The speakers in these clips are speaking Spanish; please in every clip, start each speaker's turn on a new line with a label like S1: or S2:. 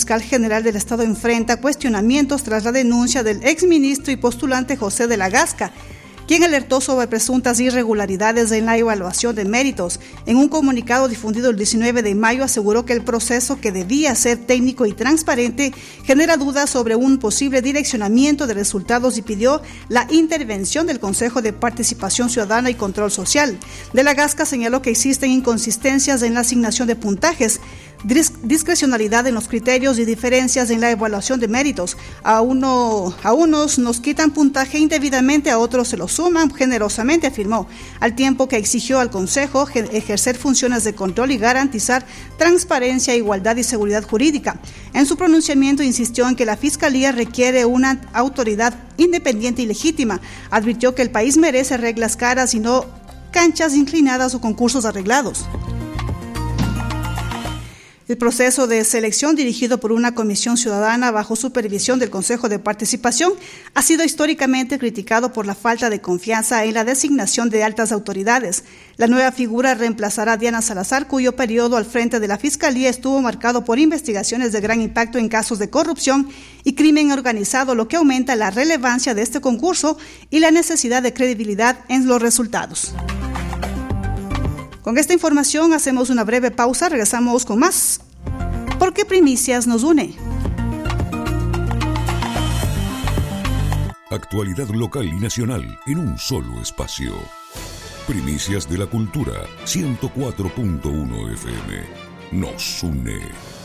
S1: fiscal general del Estado enfrenta cuestionamientos tras la denuncia del exministro y postulante José de la Gasca, quien alertó sobre presuntas irregularidades en la evaluación de méritos. En un comunicado difundido el 19 de mayo aseguró que el proceso, que debía ser técnico y transparente, genera dudas sobre un posible direccionamiento de resultados y pidió la intervención del Consejo de Participación Ciudadana y Control Social. De la Gasca señaló que existen inconsistencias en la asignación de puntajes, discrecionalidad en los criterios y diferencias en la evaluación de méritos. A unos nos quitan puntaje indebidamente, a otros se lo suman generosamente, afirmó, al tiempo que exigió al Consejo ejercer funciones de control y garantizar transparencia, igualdad y seguridad jurídica. En su pronunciamiento insistió en que la Fiscalía requiere una autoridad independiente y legítima. Advirtió que el país merece reglas claras y no canchas inclinadas o concursos arreglados. El proceso de selección, dirigido por una comisión ciudadana bajo supervisión del Consejo de Participación, ha sido históricamente criticado por la falta de confianza en la designación de altas autoridades. La nueva figura reemplazará a Diana Salazar, cuyo periodo al frente de la Fiscalía estuvo marcado por investigaciones de gran impacto en casos de corrupción y crimen organizado, lo que aumenta la relevancia de este concurso y la necesidad de credibilidad en los resultados. Con esta información hacemos una breve pausa, regresamos con más, porque Primicias nos une.
S2: Actualidad local y nacional en un solo espacio. Primicias de la Cultura, 104.1 FM. Nos une.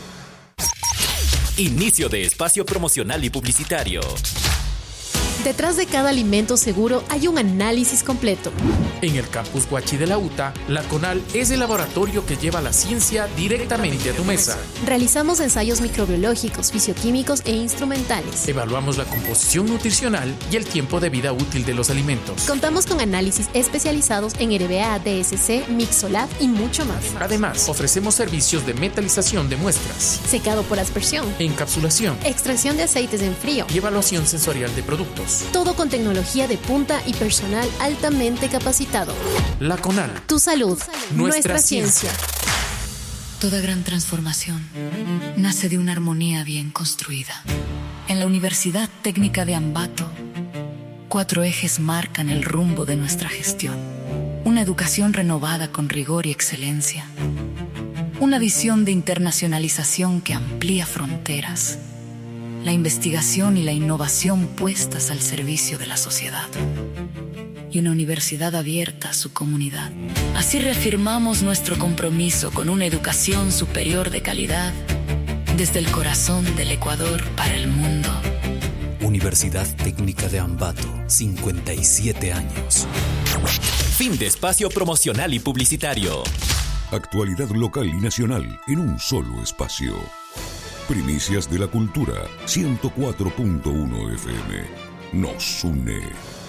S3: Inicio de espacio promocional y publicitario.
S4: Detrás de cada alimento seguro hay un análisis completo.
S5: En el campus Huachi de la UTA, la CONAL es el laboratorio que lleva la ciencia directamente a tu mesa.
S4: Realizamos ensayos microbiológicos, fisioquímicos e instrumentales.
S5: Evaluamos la composición nutricional y el tiempo de vida útil de los alimentos.
S4: Contamos con análisis especializados en RBA, DSC, Mixolab y mucho más.
S5: Además, ofrecemos servicios de metalización de muestras,
S4: secado por aspersión,
S5: encapsulación,
S4: extracción de aceites en frío
S5: y evaluación sensorial de productos.
S4: Todo con tecnología de punta y personal altamente capacitado.
S5: La CONAL.
S4: Tu salud, nuestra ciencia.
S6: Toda gran transformación nace de una armonía bien construida. En la Universidad Técnica de Ambato, 4 ejes marcan el rumbo de nuestra gestión. Una educación renovada con rigor y excelencia. Una visión de internacionalización que amplía fronteras. La investigación y la innovación puestas al servicio de la sociedad. Y una universidad abierta a su comunidad. Así reafirmamos nuestro compromiso con una educación superior de calidad desde el corazón del Ecuador para el mundo.
S7: Universidad Técnica de Ambato, 57 años.
S3: Fin de espacio promocional y publicitario.
S2: Actualidad local y nacional en un solo espacio. Primicias de la Cultura, 104.1 FM. Nos une.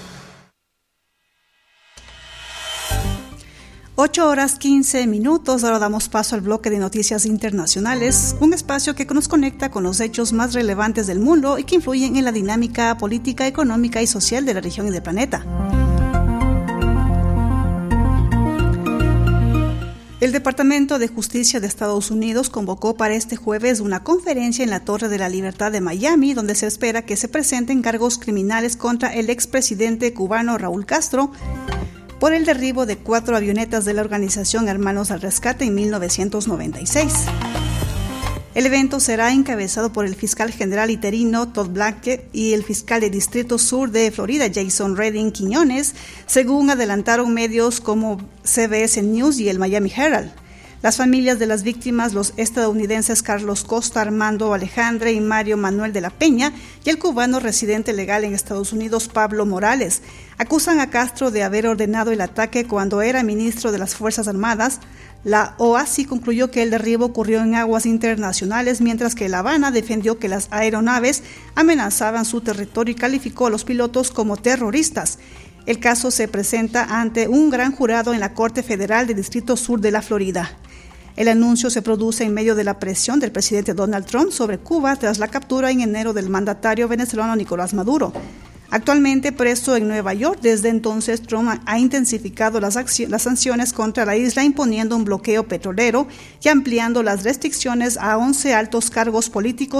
S1: 8:15. Ahora damos paso al bloque de noticias internacionales, un espacio que nos conecta con los hechos más relevantes del mundo y que influyen en la dinámica política, económica y social de la región y del planeta. El Departamento de Justicia de Estados Unidos convocó para este jueves una conferencia en la Torre de la Libertad de Miami, donde se espera que se presenten cargos criminales contra el expresidente cubano Raúl Castro por el derribo de 4 avionetas de la organización Hermanos al Rescate en 1996. El evento será encabezado por el fiscal general interino Todd Blackett y el fiscal de Distrito Sur de Florida, Jason Redding Quiñones, según adelantaron medios como CBS News y el Miami Herald. Las familias de las víctimas, los estadounidenses Carlos Costa, Armando Alejandre y Mario Manuel de la Peña, y el cubano residente legal en Estados Unidos, Pablo Morales, acusan a Castro de haber ordenado el ataque cuando era ministro de las Fuerzas Armadas. La OASI concluyó que el derribo ocurrió en aguas internacionales, mientras que La Habana defendió que las aeronaves amenazaban su territorio y calificó a los pilotos como terroristas. El caso se presenta ante un gran jurado en la Corte Federal del Distrito Sur de la Florida. El anuncio se produce en medio de la presión del presidente Donald Trump sobre Cuba tras la captura en enero del mandatario venezolano Nicolás Maduro. Actualmente preso en Nueva York, desde entonces Trump ha intensificado las sanciones contra la isla, imponiendo un bloqueo petrolero y ampliando las restricciones a 11 altos cargos políticos